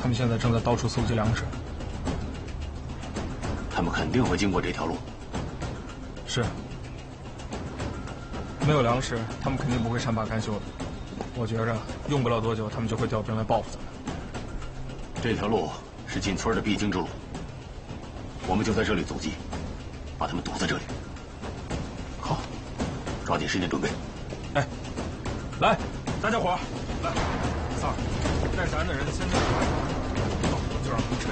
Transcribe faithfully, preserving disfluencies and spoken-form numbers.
们现在正在到处搜集粮食。 他们肯定会经过这条路。 是。没有粮食，他们肯定不会善罢甘休的。我觉着用不了多久，他们就会调兵来报复咱们。 这条路是进村的必经之路，我们就在这里阻击，把他们堵在这里。好，抓紧时间准备。 哎，来，大家伙儿，来，三儿，带着咱的人先在这儿，走，就让他们撤。